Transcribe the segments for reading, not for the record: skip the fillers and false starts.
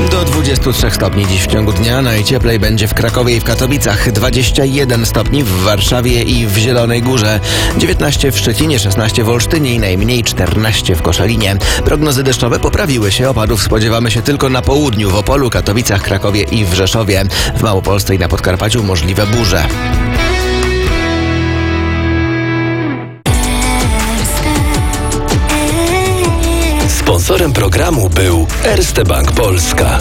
Do 23 stopni dziś w ciągu dnia. Najcieplej będzie w Krakowie i w Katowicach. 21 stopni w Warszawie i w Zielonej Górze. 19 w Szczecinie, 16 w Olsztynie i najmniej 14 w Koszalinie. Prognozy deszczowe poprawiły się. Opadów spodziewamy się tylko na południu, w Opolu, Katowicach, Krakowie i w Rzeszowie. W Małopolsce i na Podkarpaciu możliwe burze. Sponsorem programu był Erste Bank Polska.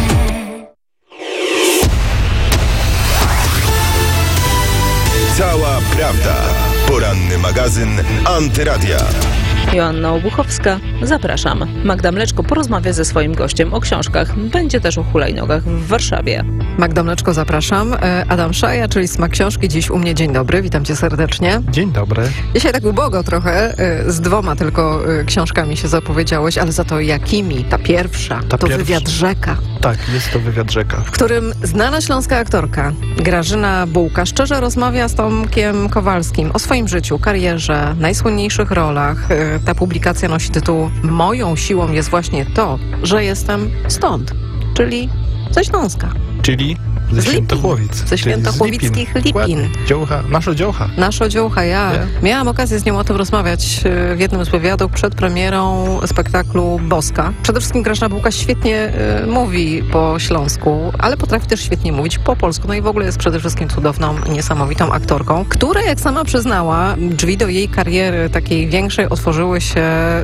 Cała prawda. Poranny magazyn Antyradia. Joanna Obuchowska, zapraszam. Magda Mleczko porozmawia ze swoim gościem o książkach. Będzie też o hulajnogach w Warszawie. Magda Mleczko, zapraszam. Adam Szaja, czyli Smak Książki. Dziś u mnie. Dzień dobry, witam cię serdecznie. Dzień dobry. Dzisiaj tak ubogo trochę, z 2 tylko książkami się zapowiedziałeś, ale za to jakimi? Ta pierwsza, Wywiad Rzeka. Tak, jest to Wywiad Rzeka. W którym znana śląska aktorka Grażyna Bułka szczerze rozmawia z Tomkiem Kowalskim o swoim życiu, karierze, najsłynniejszych rolach. Ta publikacja nosi tytuł Moją siłą jest właśnie to, że jestem stąd, czyli ze Śląska. Czyli ze Świętochłowic. Ze świętochłowickich Lipin. Dziołcha, nasza dziołcha. Ja miałam okazję z nią o tym rozmawiać w jednym z wywiadów przed premierą spektaklu Boska. Przede wszystkim Grażyna Bułka świetnie mówi po śląsku, ale potrafi też świetnie mówić po polsku. No i w ogóle jest przede wszystkim cudowną, niesamowitą aktorką, która, jak sama przyznała, drzwi do jej kariery takiej większej otworzyły się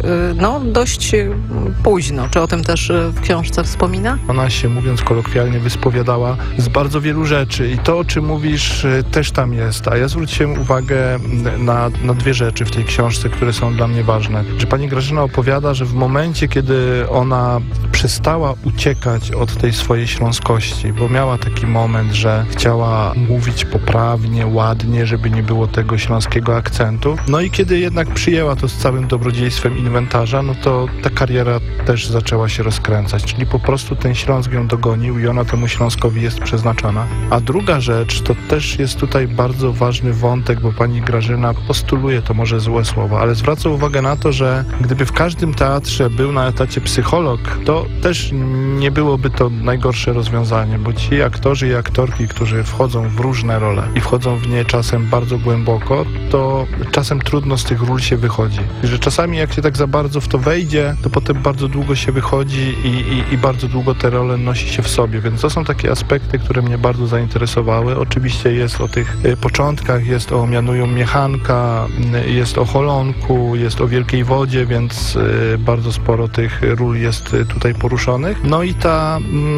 dość późno. Czy o tym też w książce wspomina? Ona się, mówiąc kolokwialnie, wyspowiadała z bardzo wielu rzeczy i to, o czym mówisz, też tam jest. A ja zwróciłem uwagę na 2 rzeczy w tej książce, które są dla mnie ważne. Że pani Grażyna opowiada, że w momencie, kiedy ona przestała uciekać od tej swojej śląskości, bo miała taki moment, że chciała mówić poprawnie, ładnie, żeby nie było tego śląskiego akcentu. No i kiedy jednak przyjęła to z całym dobrodziejstwem inwentarza, no to ta kariera też zaczęła się rozkręcać. Czyli po prostu ten Śląsk ją dogonił i ona temu Śląskowi jest przeznaczona. A druga rzecz, to też jest tutaj bardzo ważny wątek, bo pani Grażyna postuluje, to może złe słowo, ale zwraca uwagę na to, że gdyby w każdym teatrze był na etacie psycholog, to też nie byłoby to najgorsze rozwiązanie, bo ci aktorzy i aktorki, którzy wchodzą w różne role i wchodzą w nie czasem bardzo głęboko, to czasem trudno z tych ról się wychodzi. I że czasami jak się tak za bardzo w to wejdzie, to potem bardzo długo się wychodzi i bardzo długo te role nosi się w sobie, więc to są takie aspekty, które mnie bardzo zainteresowały. Oczywiście jest o tych początkach, jest o Mianują Miechanka, jest o Holonku, jest o Wielkiej Wodzie, więc bardzo sporo tych ról jest tutaj poruszonych. No i ta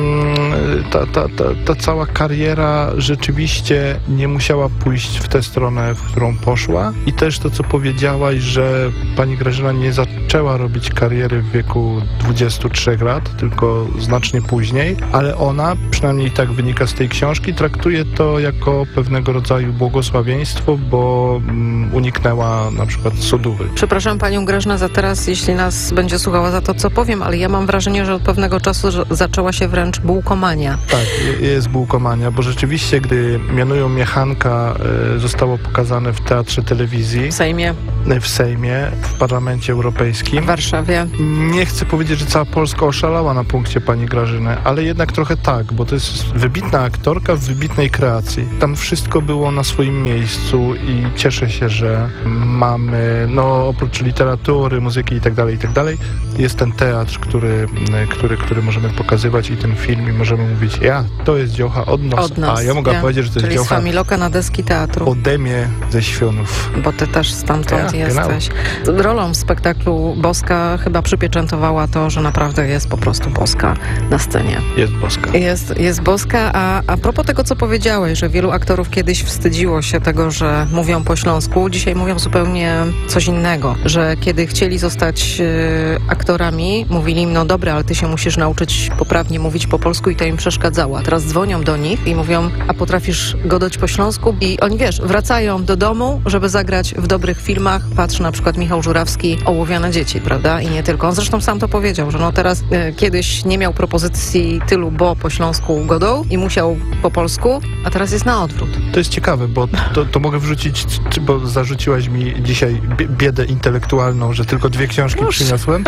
cała kariera rzeczywiście nie musiała pójść w tę stronę, w którą poszła. I też to, co powiedziałaś, że pani Grażyna nie zaczęła robić kariery w wieku 23 lat, tylko znacznie później, ale ona, przynajmniej tak wynika z tej książki, traktuje to jako pewnego rodzaju błogosławieństwo, bo uniknęła na przykład sodówy. Przepraszam panią Grażynę za teraz, jeśli nas będzie słuchała za to, co powiem, ale ja mam wrażenie, że od pewnego czasu zaczęła się wręcz bułkomania. Tak, jest bułkomania, bo rzeczywiście, gdy Mianują Miechanka zostało pokazane w Teatrze Telewizji, w Sejmie, w Parlamencie Europejskim, w Warszawie. Nie chcę powiedzieć, że cała Polska oszalała na punkcie pani Grażyny, ale jednak trochę tak, bo to jest wybitna aktorka w wybitnej kreacji. Tam wszystko było na swoim miejscu i cieszę się, że mamy, oprócz literatury, muzyki i tak dalej, jest ten teatr, który możemy pokazywać i ten film i możemy mówić, to jest dziołcha od nas. A ja mogę powiedzieć, że to jest dziołcha z Familoka na deski teatru. Ode mnie ze Świąnów. Bo ty też stamtąd jesteś. Genau. Rolą w spektaklu Boska chyba przypieczętowała to, że naprawdę jest po prostu boska na scenie. Jest boska. Jest boska, a propos tego, co powiedziałeś, że wielu aktorów kiedyś wstydziło się tego, że mówią po śląsku, dzisiaj mówią zupełnie coś innego, że kiedy chcieli zostać aktorami, mówili im, dobra, ale ty się musisz nauczyć poprawnie mówić po polsku i to im przeszkadzało. A teraz dzwonią do nich i mówią, a potrafisz godać po śląsku? I oni, wracają do domu, żeby zagrać w dobrych filmach. Patrz, na przykład Michał Żurawski, Ołowiane dzieci, prawda? I nie tylko. On zresztą sam to powiedział, że no teraz kiedyś nie miał propozycji tylu, bo po śląsku godą i musiał po polsku, a teraz jest na odwrót. To jest ciekawe, bo to mogę wrzucić, bo zarzuciłaś mi dzisiaj biedę intelektualną, że tylko 2 książki przyniosłem,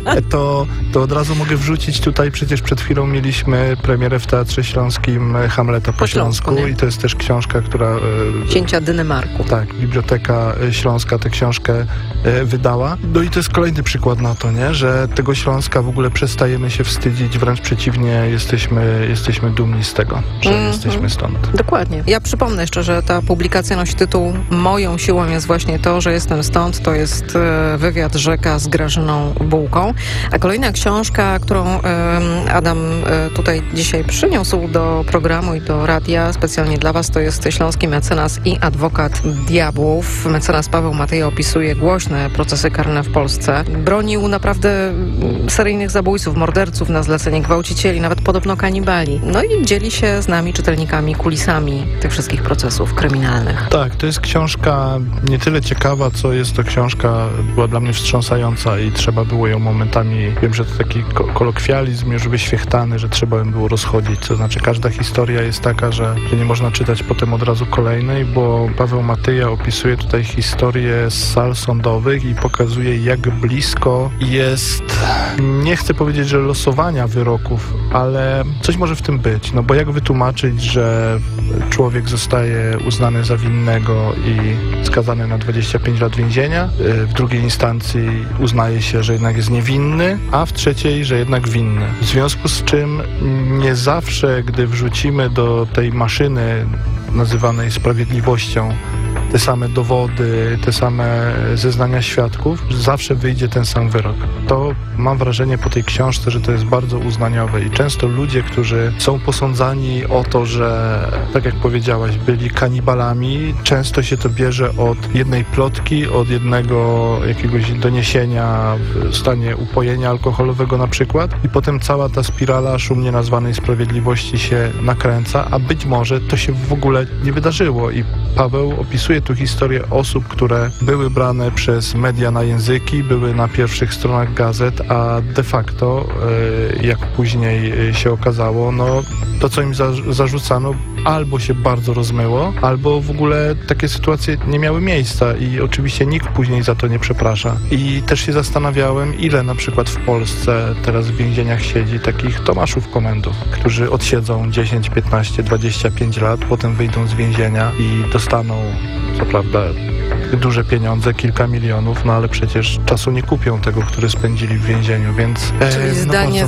to od razu mogę wrzucić tutaj, przecież przed chwilą mieliśmy premierę w Teatrze Śląskim Hamleta po Śląsku i to jest też książka, która... Księcia Dynemarku. Tak, Biblioteka Śląska tę książkę wydała. No i to jest kolejny przykład na to, nie? Że tego Śląska w ogóle przestajemy się wstydzić, wręcz przeciwnie, jesteśmy dumni z tego, że jesteśmy stąd. Dokładnie. Ja przypomnę jeszcze, że ta publikacja nosi tytuł Moją siłą jest właśnie to, że jestem stąd. To jest wywiad Rzeka z Grażyną Bułką. A kolejna książka, którą Adam tutaj dzisiaj przyniósł do programu i do radia specjalnie dla Was, to jest Śląski mecenas i adwokat diabłów. Mecenas Paweł Mateja opisuje głośne procesy karne w Polsce. Bronił naprawdę seryjnych zabójców, morderców na zlecenie, gwałcicieli, nawet podobno kanibali. No i dzieli się z nami, czytelnikami, kulisami tych wszystkich procesów kryminalnych. Tak, to jest książka nie tyle ciekawa, co jest to książka, była dla mnie wstrząsająca i trzeba było ją momentami, wiem, że to taki kolokwializm już wyświechtany, że trzeba ją było rozchodzić. To znaczy każda historia jest taka, że nie można czytać potem od razu kolejnej, bo Paweł Mateja opisuje tutaj historię z sal sądowych i pokazuje, jak blisko jest, nie chcę powiedzieć, że losowania wyroków, ale coś może w tym być, no bo jak wytłumaczyć, że człowiek zostaje uznany za winnego i skazany na 25 lat więzienia, w drugiej instancji uznaje się, że jednak jest niewinny, a w trzeciej, że jednak winny. W związku z czym nie zawsze, gdy wrzucimy do tej maszyny nazywanej sprawiedliwością te same dowody, te same zeznania świadków, zawsze wyjdzie ten sam wyrok. To mam wrażenie po tej książce, że to jest bardzo uznaniowe i często ludzie, którzy są posądzani o to, że, tak jak powiedziałaś, byli kanibalami, często się to bierze od jednej plotki, od jednego jakiegoś doniesienia w stanie upojenia alkoholowego na przykład i potem cała ta spirala szumnie nazwanej sprawiedliwości się nakręca, a być może to się w ogóle nie wydarzyło i Paweł opisuje tu historię osób, które były brane przez media na języki, były na pierwszych stronach gazet, a de facto, jak później się okazało, no to, co im zarzucano, albo się bardzo rozmyło, albo w ogóle takie sytuacje nie miały miejsca i oczywiście nikt później za to nie przeprasza. I też się zastanawiałem, ile na przykład w Polsce teraz w więzieniach siedzi takich Tomaszów komendów, którzy odsiedzą 10, 15, 25 lat, potem wyjdą z więzienia i dostaną, co prawda, duże pieniądze, kilka milionów, no ale przecież czasu nie kupią tego, który spędzili w więzieniu, więc czyli zdanie,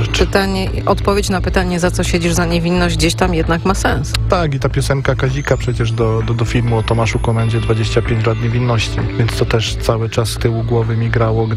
odpowiedź na pytanie, za co siedzisz za niewinność, gdzieś tam jednak ma sens. Tak, i ta piosenka Kazika przecież do filmu o Tomaszu Komendzie 25 lat niewinności, więc to też cały czas z tyłu głowy mi grało,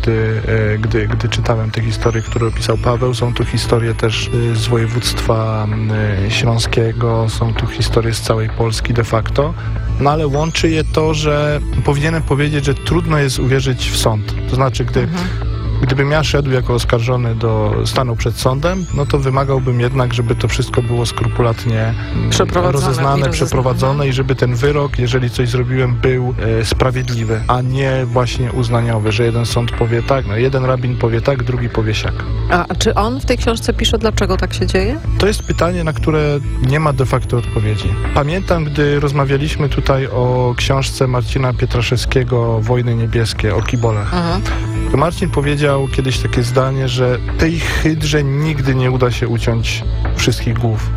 gdy czytałem te historie, które opisał Paweł. Są tu historie też z województwa śląskiego, są tu historie z całej Polski de facto, no ale łączy je to, że powinienem powiedzieć, że trudno jest uwierzyć w sąd. To znaczy, gdybym ja szedł jako oskarżony stanął przed sądem, no to wymagałbym jednak, żeby to wszystko było skrupulatnie rozeznane, przeprowadzone i żeby ten wyrok, jeżeli coś zrobiłem, był sprawiedliwy, a nie właśnie uznaniowy, że jeden sąd powie tak, no jeden rabin powie tak, drugi powie siak. A czy on w tej książce pisze, dlaczego tak się dzieje? To jest pytanie, na które nie ma de facto odpowiedzi. Pamiętam, gdy rozmawialiśmy tutaj o książce Marcina Pietraszewskiego Wojny Niebieskie, o kibolach. To Marcin powiedział kiedyś takie zdanie, że tej hydrze nigdy nie uda się uciąć wszystkich głów.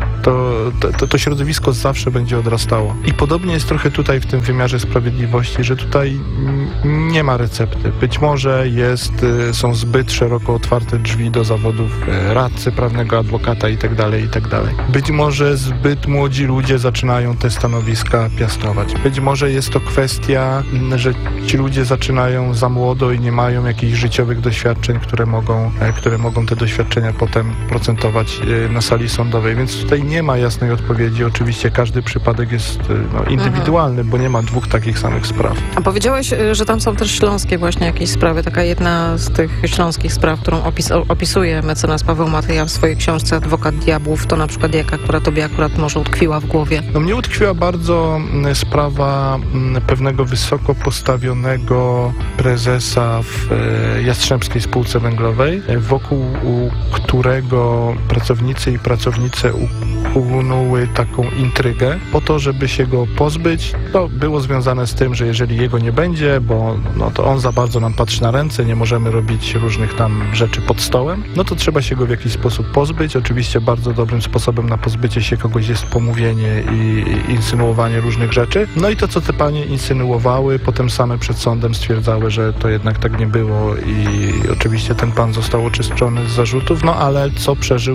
To środowisko zawsze będzie odrastało. I podobnie jest trochę tutaj w tym wymiarze sprawiedliwości, że tutaj nie ma recepty. Być może są zbyt szeroko otwarte drzwi do zawodów radcy prawnego, adwokata itd. Być może zbyt młodzi ludzie zaczynają te stanowiska piastować. Być może jest to kwestia, że ci ludzie zaczynają za młodo i nie mają jakichś życiowych doświadczeń, które mogą te doświadczenia potem procentować na sali sądowej. Więc tutaj nie ma jasnej odpowiedzi. Oczywiście każdy przypadek jest indywidualny, bo nie ma dwóch takich samych spraw. A powiedziałeś, że tam są też śląskie właśnie jakieś sprawy. Taka jedna z tych śląskich spraw, którą opisuje mecenas Paweł Matyja w swojej książce Adwokat Diabłów, to na przykład jaka, która tobie akurat może utkwiła w głowie? No mnie utkwiła bardzo sprawa pewnego wysoko postawionego prezesa w Jastrzębskiej Spółce Węglowej, wokół którego pracownicy i pracownice ułknęły taką intrygę po to, żeby się go pozbyć. To było związane z tym, że jeżeli jego nie będzie, bo to on za bardzo nam patrzy na ręce, nie możemy robić różnych tam rzeczy pod stołem, no to trzeba się go w jakiś sposób pozbyć. Oczywiście bardzo dobrym sposobem na pozbycie się kogoś jest pomówienie i insynuowanie różnych rzeczy. No i to, co te panie insynuowały, potem same przed sądem stwierdzały, że to jednak tak nie było i oczywiście ten pan został oczyszczony z zarzutów, no ale co przeżył,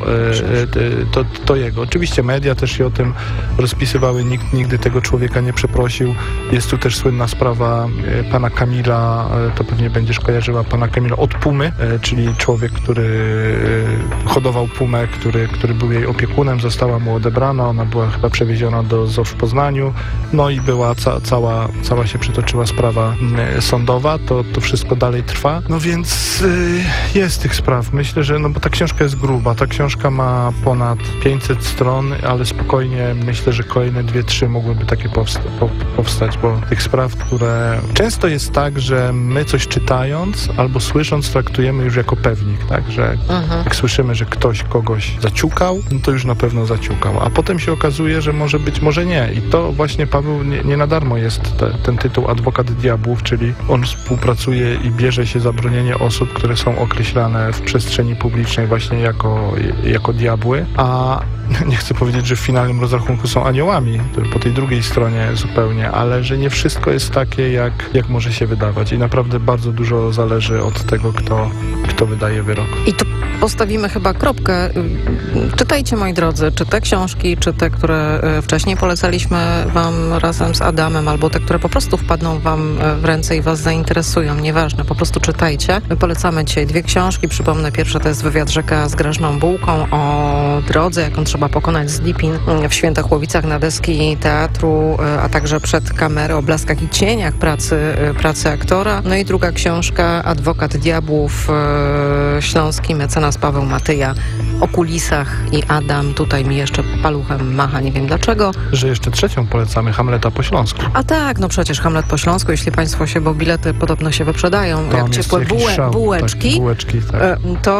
to jego. Oczywiście media też się o tym rozpisywały, nikt nigdy tego człowieka nie przeprosił. Jest tu też słynna sprawa pana Kamila, to pewnie będziesz kojarzyła, pana Kamila od Pumy, czyli człowiek, który hodował Pumę, który był jej opiekunem, została mu odebrana, ona była chyba przewieziona do zoo w Poznaniu, no i była cała się przytoczyła sprawa sądowa, to wszystko dalej trwa. No więc jest tych spraw. Myślę, że bo ta książka jest gruba, ta książka ma ponad 500 stron, ale spokojnie myślę, że kolejne 2-3 mogłyby takie powstać, bo tych spraw, które często jest tak, że my coś czytając albo słysząc traktujemy już jako pewnik, tak, że jak słyszymy, że ktoś kogoś zaciukał, no to już na pewno zaciukał, a potem się okazuje, że może być, może nie i to właśnie Paweł nie na darmo jest ten tytuł Adwokat Diabłów, czyli on współpracuje i bierze się za bronienie osób, które są określane w przestrzeni publicznej właśnie jako diabły, a nie chcę powiedzieć, że w finalnym rozrachunku są aniołami, po tej drugiej stronie zupełnie, ale że nie wszystko jest takie, jak może się wydawać i naprawdę bardzo dużo zależy od tego, kto wydaje wyrok. I tu postawimy chyba kropkę. Czytajcie, moi drodzy, czy te książki, czy te, które wcześniej polecaliśmy wam razem z Adamem, albo te, które po prostu wpadną wam w ręce i was zainteresują, nieważne, po prostu czytajcie. My polecamy dzisiaj 2 książki. Przypomnę, pierwsza to jest Wywiad Rzeka z Grażyną Bułką o drodze, jaką trzeba pokonać z Lipin w Świętochłowicach na deski teatru, a także przed kamerę o blaskach i cieniach pracy aktora. No i druga książka Adwokat Diabłów, śląski mecenas Paweł Matyja o kulisach i Adam tutaj mi jeszcze paluchem macha, nie wiem dlaczego. Że jeszcze trzecią polecamy, Hamleta po śląsku. A tak, no przecież Hamlet po śląsku, jeśli państwo się, bo bilety podobno się wyprzedają, Tam jak ciepłe bułeczki, tak, bułeczki, tak.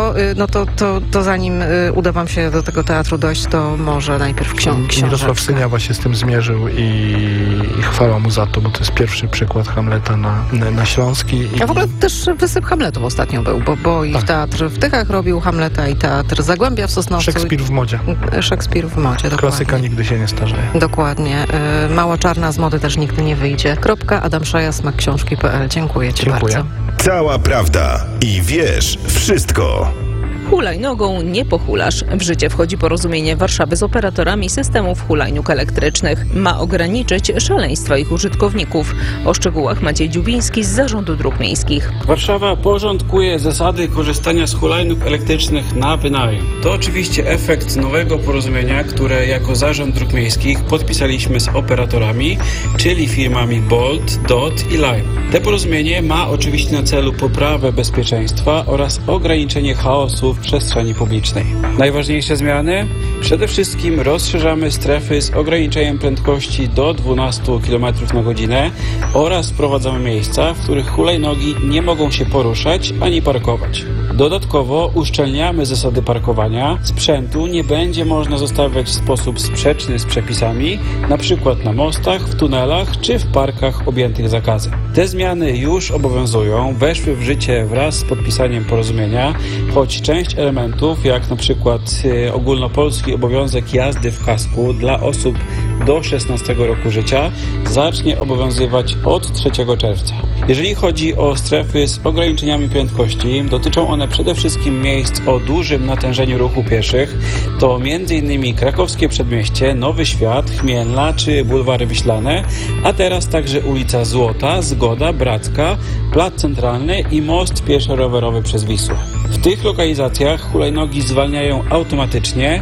To zanim uda wam się do tego teatru dojść, to może najpierw książeczkę. Mirosław Syniawa się z tym zmierzył i chwała mu za to, bo to jest pierwszy przykład Hamleta na śląski. A w ogóle też wysyp Hamletów ostatnio był, bo i teatr w Tychach robił Hamleta i teatr Zagłębia w Sosnowcu. Szekspir w modzie. Szekspir w modzie, dokładnie. Klasyka nigdy się nie starzeje. Dokładnie. Mała czarna z mody też nigdy nie wyjdzie. @AdamSzaja@książki.pl. Dziękuję ci bardzo. Cała prawda i wiesz wszystko. Hulajnogą nie pohulasz. W życie wchodzi porozumienie Warszawy z operatorami systemów hulajnóg elektrycznych. Ma ograniczyć szaleństwa ich użytkowników. O szczegółach Maciej Dziubiński z Zarządu Dróg Miejskich. Warszawa porządkuje zasady korzystania z hulajnóg elektrycznych na wynajem. To oczywiście efekt nowego porozumienia, które jako Zarząd Dróg Miejskich podpisaliśmy z operatorami, czyli firmami Bolt, DOT i Lime. Te porozumienie ma oczywiście na celu poprawę bezpieczeństwa oraz ograniczenie chaosu w przestrzeni publicznej. Najważniejsze zmiany? Przede wszystkim rozszerzamy strefy z ograniczeniem prędkości do 12 km na godzinę oraz wprowadzamy miejsca, w których hulajnogi nie mogą się poruszać ani parkować. Dodatkowo uszczelniamy zasady parkowania. Sprzętu nie będzie można zostawiać w sposób sprzeczny z przepisami, np. na mostach, w tunelach czy w parkach objętych zakazem. Te zmiany już obowiązują, weszły w życie wraz z podpisaniem porozumienia, choć część elementów, jak np. ogólnopolski obowiązek jazdy w kasku dla osób do 16 roku życia, zacznie obowiązywać od 3 czerwca. Jeżeli chodzi o strefy z ograniczeniami prędkości, dotyczą one przede wszystkim miejsc o dużym natężeniu ruchu pieszych, to m.in. Krakowskie Przedmieście, Nowy Świat, Chmielna czy Bulwary Wiślane, a teraz także ulica Złota, Zgoda, Bracka, Plac Centralny i most pieszo-rowerowy przez Wisłę. W tych lokalizacjach hulajnogi zwalniają automatycznie,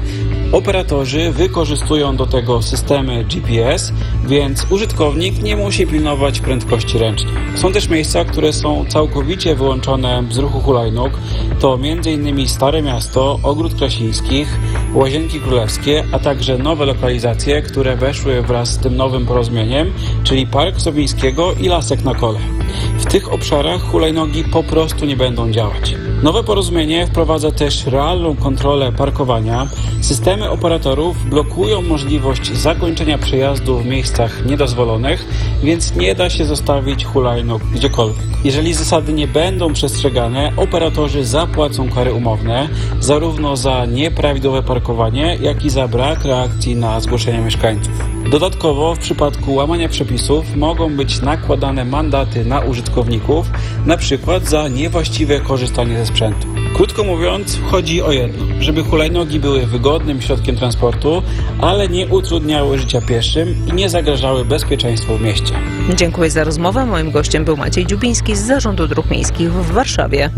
Operatorzy wykorzystują do tego systemy GPS, więc użytkownik nie musi pilnować prędkości ręcznie. Są też miejsca, które są całkowicie wyłączone z ruchu hulajnóg. To m.in. Stare Miasto, Ogród Krasińskich, Łazienki Królewskie, a także nowe lokalizacje, które weszły wraz z tym nowym porozumieniem, czyli Park Sowińskiego i Lasek na Kole. W tych obszarach hulajnogi po prostu nie będą działać. Nowe porozumienie wprowadza też realną kontrolę parkowania. Systemy operatorów blokują możliwość zakończenia przejazdu w miejscach niedozwolonych, więc nie da się zostawić hulajnóg gdziekolwiek. Jeżeli zasady nie będą przestrzegane, operatorzy zapłacą kary umowne, zarówno za nieprawidłowe parkowanie, jak i za brak reakcji na zgłoszenia mieszkańców. Dodatkowo w przypadku łamania przepisów mogą być nakładane mandaty na użytkowników, na przykład za niewłaściwe korzystanie ze sprzętu. Krótko mówiąc, chodzi o jedno, żeby hulajnogi były wygodnym środkiem transportu, ale nie utrudniały życia pieszym i nie zagrażały bezpieczeństwu w mieście. Dziękuję za rozmowę. Moim gościem był Maciej Dziubiński z Zarządu Dróg Miejskich w Warszawie.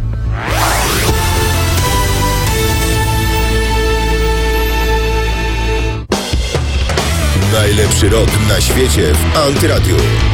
Najlepszy rok na świecie w Antyradiu.